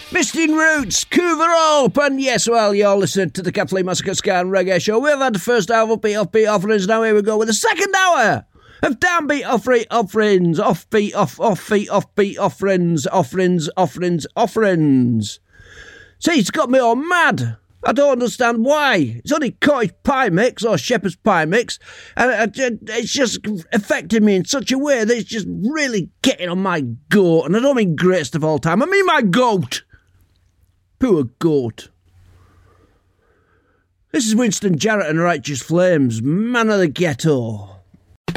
Misting Roots, Coover Up, and yes, well, you're listening to the Kathleen Massacre Ska and Reggae Show. We've had the first hour of offbeat offerings, now here we go with the second hour of downbeat offerings, offerings. See, it's got me all mad. I don't understand why. It's only cottage pie mix or shepherd's pie mix, and it's just affecting me in such a way that it's just really getting on my goat. And I don't mean greatest of all time, I mean my goat. Poor goat. This is Winston Jarrett and Righteous Flames, Man of the Ghetto.